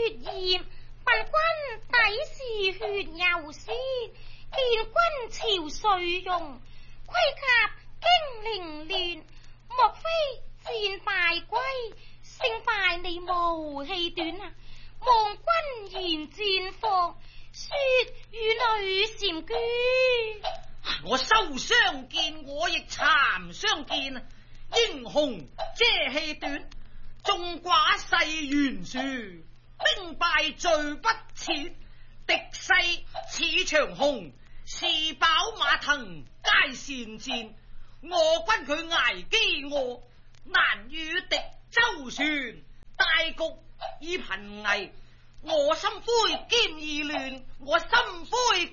焰，笨君底是血又鮮，見君憔悴容，盔甲驚凌亂，莫非戰敗歸？勝敗你無氣短啊！望君言戰況，說與女禪居。 我收相見，我亦殘相見啊！英雄遮氣短，眾寡勢懸殊，兵敗罪不淺。敵勢似長虹，是飽馬騰皆善戰。我軍佢捱飢餓，難與敵周旋。大局已頻危，我心灰兼意亂，我心灰。